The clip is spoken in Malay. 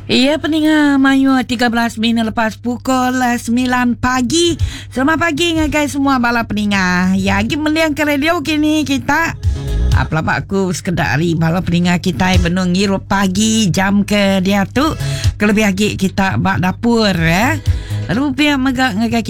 Iya, peninga Mayu 13 minit lepas pukul 9 pagi. Selamat pagi guys semua bala peninga. Ya, lagi meliang ke radio kini kita. Pelapa aku sekedar hari bala peninga kita benung ngirup pagi jam ke dia tu. Kelebih lagi kita bak dapur ya. Lalu pihak megak